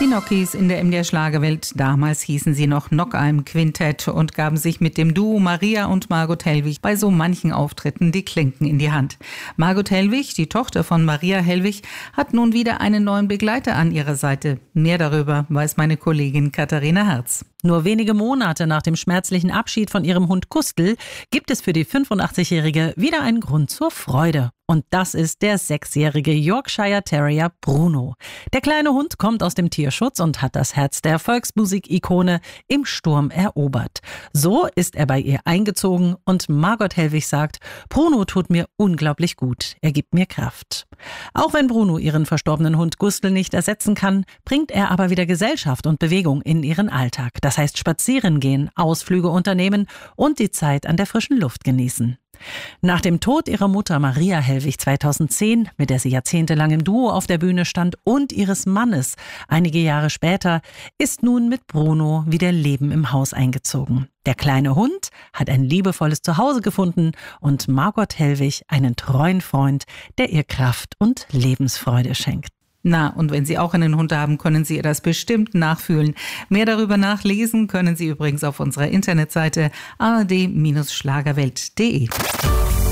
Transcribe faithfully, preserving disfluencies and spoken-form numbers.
Die Nockies in der M D R-Schlagerwelt, damals hießen sie noch Knockheim Quintett und gaben sich mit dem Duo Maria und Margot Hellwig bei so manchen Auftritten die Klinken in die Hand. Margot Hellwig, die Tochter von Maria Hellwig, hat nun wieder einen neuen Begleiter an ihrer Seite. Mehr darüber weiß meine Kollegin Katharina Herz. Nur wenige Monate nach dem schmerzlichen Abschied von ihrem Hund Gustl gibt es für die fünfundachtzig-Jährige wieder einen Grund zur Freude. Und das ist der sechsjährige Yorkshire Terrier Bruno. Der kleine Hund kommt aus dem Tierschutz und hat das Herz der Volksmusik-Ikone im Sturm erobert. So ist er bei ihr eingezogen und Margot Hellwig sagt, Bruno tut mir unglaublich gut, er gibt mir Kraft. Auch wenn Bruno ihren verstorbenen Hund Gustl nicht ersetzen kann, bringt er aber wieder Gesellschaft und Bewegung in ihren Alltag. Das heißt spazieren gehen, Ausflüge unternehmen und die Zeit an der frischen Luft genießen. Nach dem Tod ihrer Mutter Maria Hellwig zweitausendzehn, mit der sie jahrzehntelang im Duo auf der Bühne stand, und ihres Mannes einige Jahre später, ist nun mit Bruno wieder Leben im Haus eingezogen. Der kleine Hund hat ein liebevolles Zuhause gefunden und Margot Hellwig einen treuen Freund, der ihr Kraft und Lebensfreude schenkt. Na, und wenn Sie auch einen Hund haben, können Sie ihr das bestimmt nachfühlen. Mehr darüber nachlesen können Sie übrigens auf unserer Internetseite a r d Bindestrich schlagerwelt punkt d e.